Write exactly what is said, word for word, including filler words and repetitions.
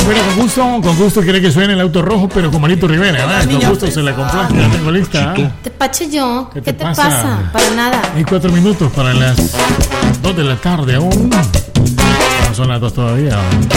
Bueno, con gusto, con gusto quiere que suene el auto rojo, pero con Marito Rivera, ¿verdad? Con gusto se la complace, la tengo lista. ¿eh? Te pache yo, ¿qué te, ¿Qué te pasa? pasa? Para nada. Hay cuatro minutos para las dos de la tarde aún. No son las dos todavía. ¿verdad?